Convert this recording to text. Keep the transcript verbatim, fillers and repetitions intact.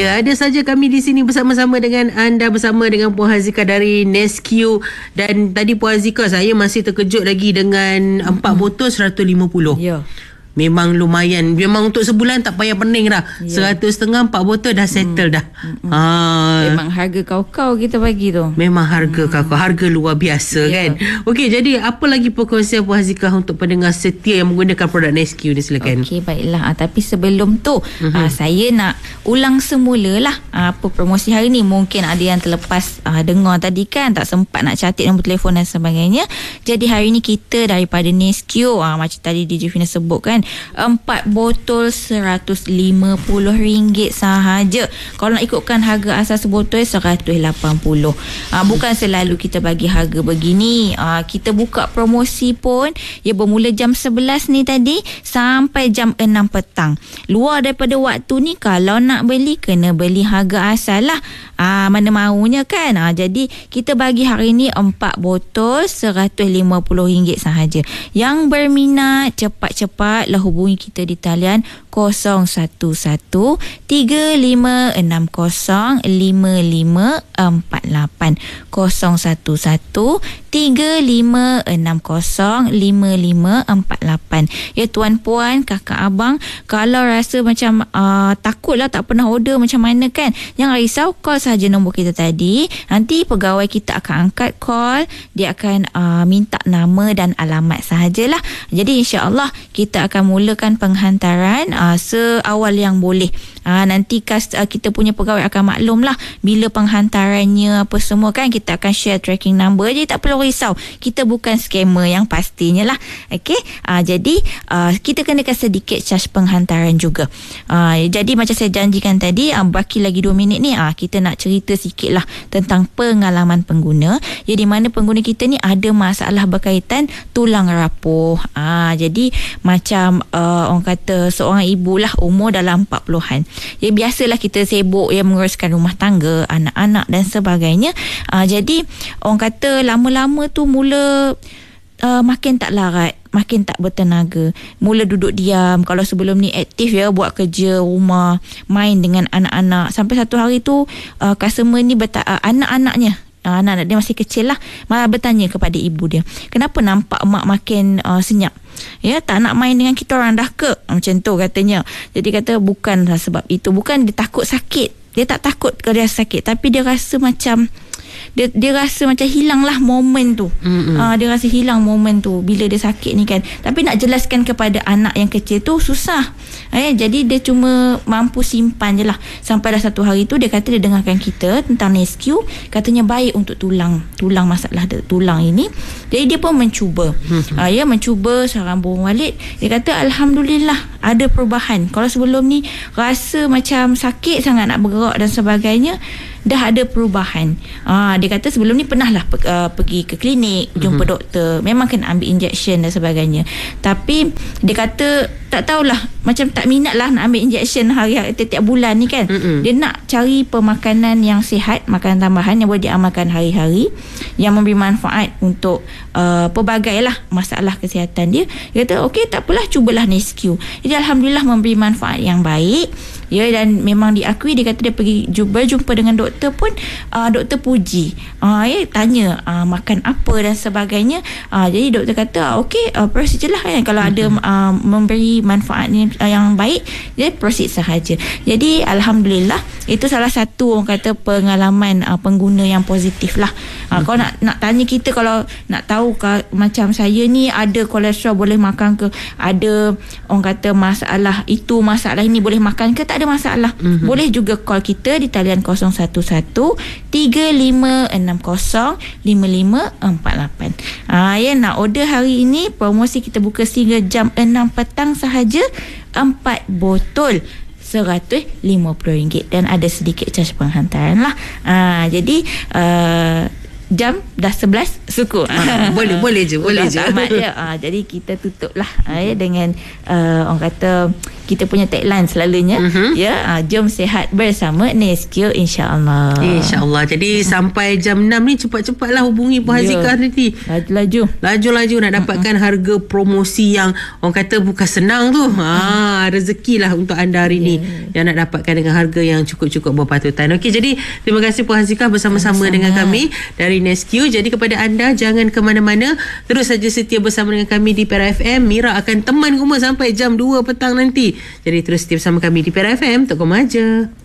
Ya, ada saja kami di sini bersama-sama dengan anda, bersama dengan Puan Hazika dari Nescue. Dan tadi Puan Hazika, saya masih terkejut lagi dengan empat mm-hmm. botol seratus lima puluh. Ya. Memang lumayan. Memang untuk sebulan tak payah pening dah. Yeah. Seratus setengah empat botol dah settle mm. dah. Mm-hmm. Ha. Memang harga kau-kau kita bagi tu. Memang harga mm. kau-kau. Harga luar biasa yeah. kan. Okey, jadi apa lagi perkongsian Puan Hazika untuk pendengar setia yang menggunakan produk Nescue ni, silakan. Okey, baiklah. Ah, tapi sebelum tu mm-hmm. ah, saya nak ulang semula lah ah, apa promosi hari ni. Mungkin ada yang terlepas ah, dengar tadi kan, tak sempat nak catat nombor telefon dan sebagainya. Jadi hari ni kita daripada Nescue, ah, macam tadi D J Fina sebut kan, empat botol seratus lima puluh ringgit sahaja. Kalau nak ikutkan harga asas botol seratus lapan puluh. Ha, bukan selalu kita bagi harga begini. Ha, kita buka promosi pun ia bermula jam sebelas ni tadi sampai jam enam petang. Luar daripada waktu ni kalau nak beli kena beli harga asal lah. Ha, mana maunya kan. Ha, jadi kita bagi hari ni empat botol seratus lima puluh ringgit sahaja. Yang berminat cepat-cepat lah hubungi kita di talian kosong satu satu tiga lima enam kosong lima lima empat lapan, kosong satu satu tiga lima enam kosong lima lima empat lapan. Ya tuan puan, kakak abang, kalau rasa macam uh, takut lah tak pernah order macam mana kan, jangan risau, call saja nombor kita tadi. Nanti pegawai kita akan angkat call, dia akan uh, minta nama dan alamat sahajalah. Jadi insya-Allah kita akan mulakan penghantaran uh, seawal yang boleh. Uh, nanti kas, uh, kita punya pegawai akan maklum lah bila penghantarannya apa semua kan. Kita akan share tracking number. Jadi tak perlu risau, kita bukan scammer yang pastinya lah. Okay, uh, jadi uh, kita kenakan sedikit charge penghantaran juga. uh, Jadi macam saya janjikan tadi, uh, baki lagi dua minit ni, uh, kita nak cerita sikit lah tentang pengalaman pengguna. Jadi mana pengguna kita ni ada masalah berkaitan tulang rapuh. uh, Jadi macam uh, orang kata seorang ibu lah, umur dalam empat puluhan. Ya biasalah kita sibuk ya menguruskan rumah tangga, anak-anak dan sebagainya. Uh, jadi orang kata lama-lama tu mula uh, makin tak larat, makin tak bertenaga, mula duduk diam. Kalau sebelum ni aktif ya, buat kerja rumah, main dengan anak-anak. Sampai satu hari tu uh, customer ni berta- uh, anak-anaknya Uh, anak-anak dia masih kecil lah, malah bertanya kepada ibu dia, kenapa nampak mak makin uh, senyap, ya, tak nak main dengan kita orang dah ke, macam tu katanya. Jadi kata bukanlah sebab itu, bukan dia takut sakit, dia tak takut ke dia sakit, tapi dia rasa macam Dia, dia rasa macam hilang lah momen tu. uh, Dia rasa hilang momen tu bila dia sakit ni kan. Tapi nak jelaskan kepada anak yang kecil tu susah. eh, Jadi dia cuma mampu simpan je lah. Sampai dah satu hari tu dia kata dia dengarkan kita tentang Nescue, katanya baik untuk tulang, Tulang masalah tulang ini. Jadi dia pun mencuba. uh, Ya mencuba sarang burung Walid. Dia kata Alhamdulillah ada perubahan. Kalau sebelum ni rasa macam sakit sangat nak bergerak dan sebagainya, dah ada perubahan. Ah, dia kata sebelum ni pernah lah uh, pergi ke klinik, jumpa mm-hmm. doktor, memang kena ambil injection dan sebagainya. Tapi dia kata tak tahulah, macam tak minat lah nak ambil injection hari-hari setiap bulan ni kan. Mm-hmm. Dia nak cari pemakanan yang sihat, makanan tambahan yang boleh diamalkan hari-hari, yang memberi manfaat untuk uh, pelbagai lah masalah kesihatan dia. Dia kata okey, tak apalah, cubalah Nescue. Jadi Alhamdulillah memberi manfaat yang baik. Ya, dan memang diakui. Dia kata dia pergi jumpa, jumpa dengan doktor pun, uh, doktor puji. Uh, ya, tanya uh, makan apa dan sebagainya. Uh, jadi doktor kata okey, uh, proceed je lah kan. Kalau ada uh, memberi manfaat uh, yang baik, dia proceed sahaja. Jadi Alhamdulillah, itu salah satu orang kata pengalaman uh, pengguna yang positif lah. Uh, hmm. Kalau nak nak tanya kita, kalau nak tahu ka, macam saya ni ada kolesterol boleh makan ke, ada orang kata masalah itu, masalah ini boleh makan ke, tak ada masalah. Mm-hmm. Boleh juga call kita di talian kosong satu satu tiga lima enam kosong lima lima empat lapan. Ah, ya, nak order hari ini, promosi kita buka sehingga jam enam petang sahaja. Empat botol seratus lima puluh ringgit dan ada sedikit charge penghantaran lah. Ah, jadi uh, jam dah sebelas suku. Ha, boleh boleh je, boleh je. Tamat je. Ah, jadi kita tutup lah ah, ya, dengan uh, orang kata kita punya tagline selalunya. Uh-huh. Ya, uh, jom sihat bersama Neskio, insya-Allah. Insya-Allah. Jadi uh-huh. sampai jam enam ni cepat-cepatlah hubungi Puan Hazikah nanti. Laju-laju. Laju-laju nak dapatkan uh-huh. harga promosi yang orang kata bukan senang tu. Ha, rezekilah untuk anda hari yeah. ni yang nak dapatkan dengan harga yang cukup-cukup berpatutan. Okey, jadi terima kasih Puan Hazikah bersama-sama Sama-sama. dengan kami dari Neskio. Jadi kepada anda, jangan ke mana-mana, terus saja setia bersama dengan kami di Perak F M. Mira akan teman rumah sampai jam dua petang nanti. Jadi terus setia bersama kami di Perak F M. Tok Koma aja.